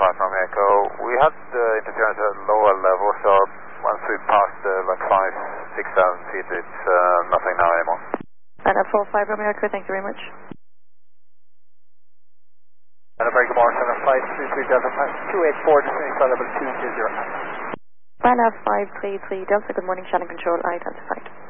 5 from Echo. We had interference at lower level, so once we passed like 5,000-6,000 feet, it's nothing now anymore. And 4-5 Romeo Echo, thank you very much. And a very good morning, 7533 Delta 284, descending flight level 220. Final 533 Delta, good morning, Shannon Control, identified.